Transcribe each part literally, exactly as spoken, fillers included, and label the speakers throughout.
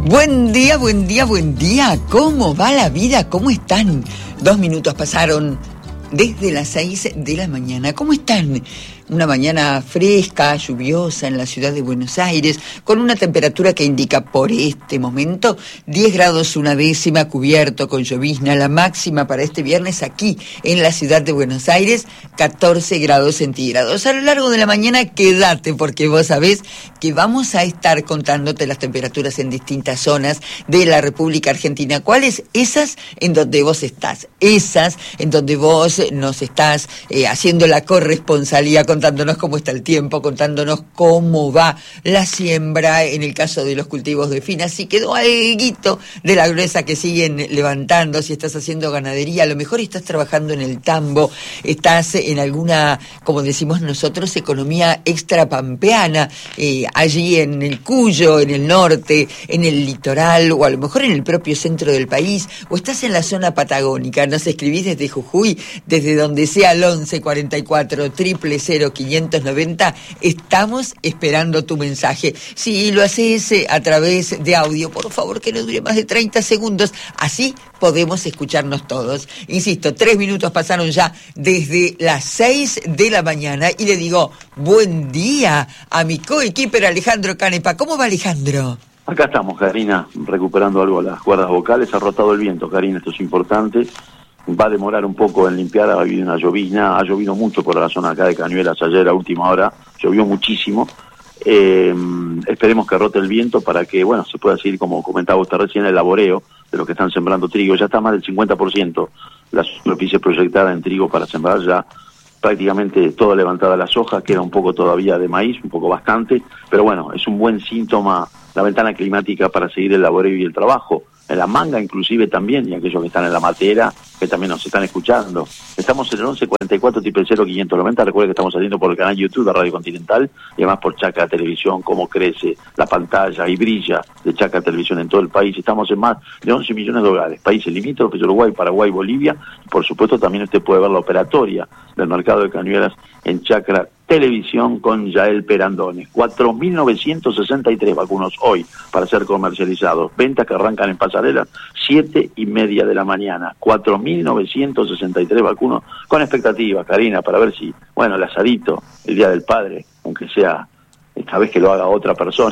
Speaker 1: Buen día, buen día, buen día. ¿Cómo va la vida? ¿Cómo están? Dos minutos pasaron desde las seis de la mañana. ¿Cómo están? Una mañana fresca, lluviosa en la ciudad de Buenos Aires, con una temperatura que indica por este momento diez grados una décima, cubierto con llovizna. La máxima para este viernes aquí en la ciudad de Buenos Aires, catorce grados centígrados. A lo largo de la mañana quédate, porque vos sabés que vamos a estar contándote las temperaturas en distintas zonas de la República Argentina. ¿Cuáles? Esas en donde vos estás, esas en donde vos nos estás eh, haciendo la corresponsalía con contándonos cómo está el tiempo, contándonos cómo va la siembra en el caso de los cultivos de fina. Si quedó alguito de la gruesa que siguen levantando, si estás haciendo ganadería, a lo mejor estás trabajando en el tambo, estás en alguna, como decimos nosotros, economía extrapampeana, eh, allí en el Cuyo, en el norte, en el litoral, o a lo mejor en el propio centro del país, o estás en la zona patagónica. Nos escribís desde Jujuy, desde donde sea, al once cuarenta y cuatro, triple cero quinientos noventa, estamos esperando tu mensaje. Si lo haces a través de audio, por favor que no dure más de treinta segundos, así podemos escucharnos todos. Insisto, tres minutos pasaron ya desde las seis de la mañana y le digo buen día a mi coequiper Alejandro Canepa. ¿Cómo va, Alejandro?
Speaker 2: Acá estamos, Karina, recuperando algo las cuerdas vocales. Ha rotado el viento, Karina, esto es importante. Va a demorar un poco en limpiar, ha habido una llovizna, ha llovido mucho por la zona acá de Cañuelas ayer a última hora, llovió muchísimo. Eh, esperemos que rote el viento para que, bueno, se pueda seguir, como comentaba usted recién, el laboreo de los que están sembrando trigo. Ya está más del cincuenta por ciento la superficie proyectada en trigo para sembrar, ya prácticamente toda levantada las hojas, queda un poco todavía de maíz, un poco bastante, pero bueno, es un buen síntoma la ventana climática para seguir el laboreo y el trabajo. En la manga inclusive también, y aquellos que están en la matera, que también nos están escuchando. Estamos en el once cuarenta y cuatro, triple cero, quinientos noventa. Recuerden que estamos saliendo por el canal YouTube de Radio Continental y además por Chacra Televisión, cómo crece la pantalla y brilla de Chacra Televisión en todo el país. Estamos en más de once millones de hogares, países limítrofes, Uruguay, Paraguay, Bolivia. Y por supuesto también usted puede ver la operatoria del mercado de Cañuelas en Chacra Televisión con Yael Perandone. cuatro mil novecientos sesenta y tres vacunos hoy para ser comercializados. Ventas que arrancan en pasarela, siete y media de la mañana. cuatro mil novecientos sesenta y tres vacunos con expectativas, Karina, para ver si, bueno, el asadito, el Día del Padre, aunque sea esta vez que lo haga otra persona.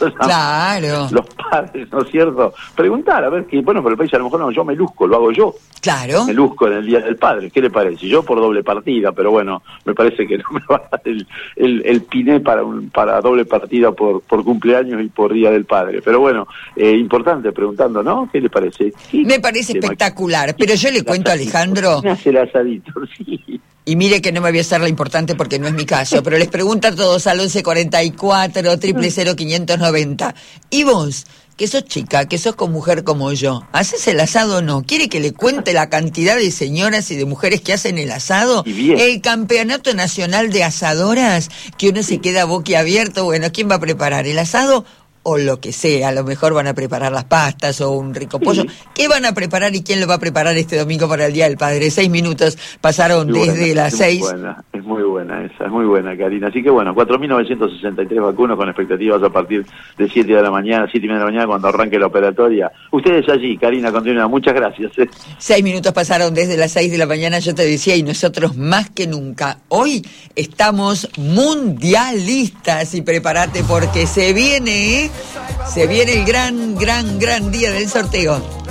Speaker 1: Claro.
Speaker 2: Los padres, ¿no es cierto? Preguntar, a ver, que bueno, pero el país a lo mejor no, yo me luzco, lo hago yo.
Speaker 1: Claro.
Speaker 2: Me luzco en el Día del Padre, ¿qué le parece? Yo por doble partida, pero bueno, me parece que no me va a dar el, el, el piné para un, para doble partida por, por cumpleaños y por Día del Padre. Pero bueno, eh, importante preguntando, ¿no? ¿Qué le parece? ¿Qué
Speaker 1: me parece espectacular, pero yo le cuento a Alejandro.
Speaker 2: ¿Quién hace el asadito? Sí.
Speaker 1: Y mire que no me voy a hacer la importante porque no es mi caso, pero les pregunto a todos al once cuarenta y cuatro, triple cero, quinientos noventa. ¿Y vos, que sos chica, que sos con mujer como yo, haces el asado o no? ¿Quiere que le cuente la cantidad de señoras y de mujeres que hacen el asado? El campeonato nacional de asadoras, que uno se queda boquiabierto. Bueno, ¿quién va a preparar el asado? O lo que sea, a lo mejor van a preparar las pastas o un rico pollo. Sí. ¿Qué van a preparar y quién lo va a preparar este domingo para el Día del Padre? Seis minutos pasaron muy desde buena, las
Speaker 2: es
Speaker 1: seis.
Speaker 2: Muy buena, es muy buena esa, es muy buena, Karina. Así que bueno, cuatro mil novecientos sesenta y tres vacunos con expectativas a partir de siete de la mañana, siete y media de la mañana cuando arranque la operatoria. Ustedes allí, Karina, continúa. Muchas gracias. ¿eh?
Speaker 1: Seis minutos pasaron desde las seis de la mañana, yo te decía, y nosotros más que nunca. Hoy estamos mundialistas y prepárate porque se viene, ¿eh? Se viene el gran, gran, gran día del sorteo.